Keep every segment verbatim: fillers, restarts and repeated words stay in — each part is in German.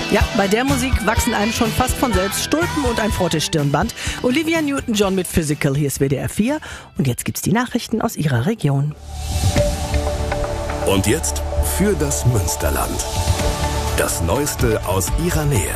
Ja, bei der Musik wachsen einem schon fast von selbst Stulpen und ein Frottestirnband. Olivia Newton-John mit Physical, hier ist W D R vier. Und jetzt gibt's die Nachrichten aus ihrer Region. Und jetzt für das Münsterland. Das Neueste aus ihrer Nähe.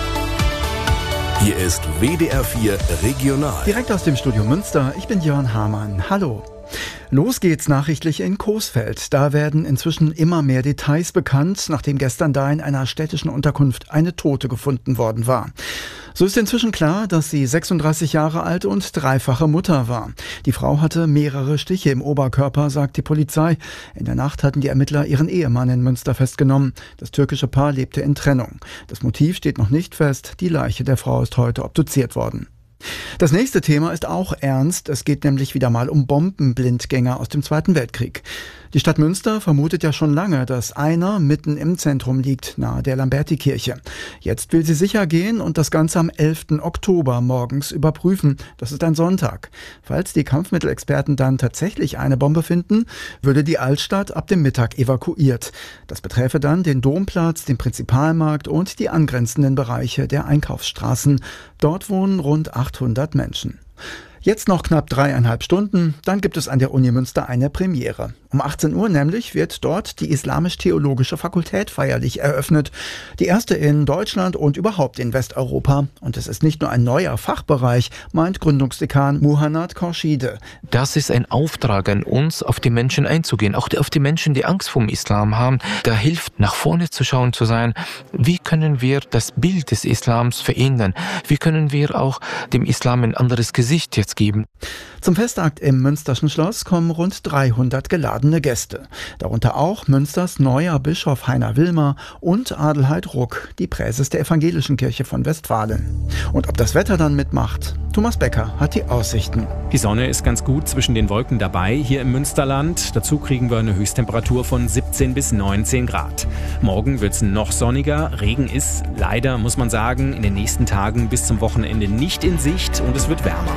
Hier ist W D R vier Regional. Direkt aus dem Studio Münster, ich bin Jörn Hamann. Hallo. Los geht's nachrichtlich in Coesfeld. Da werden inzwischen immer mehr Details bekannt, nachdem gestern da in einer städtischen Unterkunft eine Tote gefunden worden war. So ist inzwischen klar, dass sie sechsunddreißig Jahre alt und dreifache Mutter war. Die Frau hatte mehrere Stiche im Oberkörper, sagt die Polizei. In der Nacht hatten die Ermittler ihren Ehemann in Münster festgenommen. Das türkische Paar lebte in Trennung. Das Motiv steht noch nicht fest. Die Leiche der Frau ist heute obduziert worden. Das nächste Thema ist auch ernst. Es geht nämlich wieder mal um Bombenblindgänger aus dem Zweiten Weltkrieg. Die Stadt Münster vermutet ja schon lange, dass einer mitten im Zentrum liegt, nahe der Lamberti-Kirche. Jetzt will sie sicher gehen und das Ganze am elften Oktober morgens überprüfen. Das ist ein Sonntag. Falls die Kampfmittelexperten dann tatsächlich eine Bombe finden, würde die Altstadt ab dem Mittag evakuiert. Das beträfe dann den Domplatz, den Prinzipalmarkt und die angrenzenden Bereiche der Einkaufsstraßen. Dort wohnen rund achthundert Menschen. Jetzt noch knapp dreieinhalb Stunden, dann gibt es an der Uni Münster eine Premiere. Um achtzehn Uhr nämlich wird dort die Islamisch-Theologische Fakultät feierlich eröffnet. Die erste in Deutschland und überhaupt in Westeuropa. Und es ist nicht nur ein neuer Fachbereich, meint Gründungsdekan Muhannad Khorshide. Das ist ein Auftrag an uns, auf die Menschen einzugehen. Auch auf die Menschen, die Angst vor dem Islam haben. Da hilft, nach vorne zu schauen, zu sein. Wie können wir das Bild des Islams verändern? Wie können wir auch dem Islam ein anderes Gesicht jetzt geben? Zum Festakt im Münsterschen Schloss kommen rund dreihundert geladene Gäste. Darunter auch Münsters neuer Bischof Heiner Wilmer und Adelheid Ruck, die Präses der Evangelischen Kirche von Westfalen. Und ob das Wetter dann mitmacht? Thomas Becker hat die Aussichten. Die Sonne ist ganz gut zwischen den Wolken dabei hier im Münsterland. Dazu kriegen wir eine Höchsttemperatur von siebzehn bis neunzehn Grad. Morgen wird es noch sonniger. Regen ist leider, muss man sagen, in den nächsten Tagen bis zum Wochenende nicht in Sicht und es wird wärmer.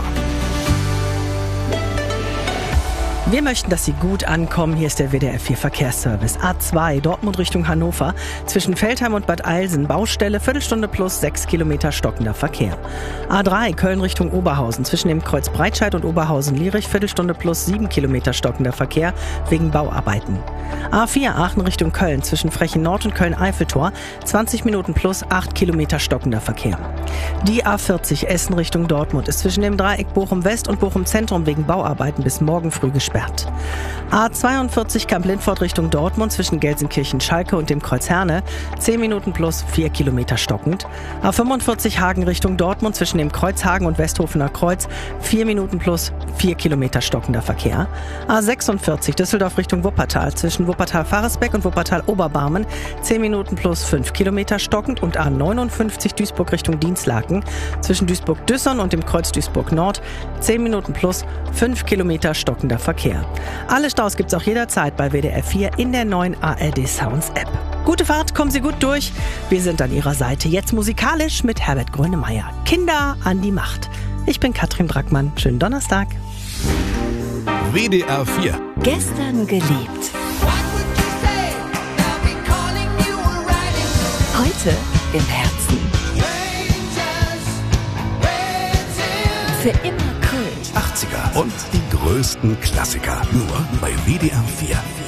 Wir möchten, dass Sie gut ankommen. Hier ist der W D R vier Verkehrsservice. A zwei, Dortmund Richtung Hannover. Zwischen Veltheim und Bad Eilsen. Baustelle, Viertelstunde plus sechs Kilometer stockender Verkehr. A drei, Köln Richtung Oberhausen. Zwischen dem Kreuz Breitscheid und Oberhausen-Lierich. Viertelstunde plus sieben Kilometer stockender Verkehr wegen Bauarbeiten. A vier, Aachen Richtung Köln. Zwischen Frechen Nord und Köln-Eiffeltor. zwanzig Minuten plus acht Kilometer stockender Verkehr. Die A vierzig, Essen Richtung Dortmund, ist zwischen dem Dreieck Bochum West und Bochum Zentrum wegen Bauarbeiten bis morgen früh gesperrt. A zweiundvierzig Kamp-Lindfort Richtung Dortmund zwischen Gelsenkirchen-Schalke und dem Kreuz Herne, zehn Minuten plus vier Kilometer stockend. A fünfundvierzig Hagen Richtung Dortmund zwischen dem Kreuz Hagen und Westhofener Kreuz, vier Minuten plus vier Kilometer stockender Verkehr. A sechsundvierzig Düsseldorf Richtung Wuppertal zwischen Wuppertal-Faresbeck und Wuppertal-Oberbarmen, zehn Minuten plus fünf Kilometer stockend. Und A neunundfünfzig Duisburg Richtung Dienstlaken zwischen Duisburg-Düssern und dem Kreuz Duisburg Nord, zehn Minuten plus fünf Kilometer stockender Verkehr. Alle Staus gibt's auch jederzeit bei W D R vier in der neuen A R D Sounds App. Gute Fahrt, kommen Sie gut durch. Wir sind an Ihrer Seite. Jetzt musikalisch mit Herbert Grönemeyer. Kinder an die Macht. Ich bin Katrin Brackmann. Schönen Donnerstag. W D R vier. Gestern geliebt. Heute im Herzen. Für immer Kult. achtziger und die größten Klassiker. Nur bei W D R vier.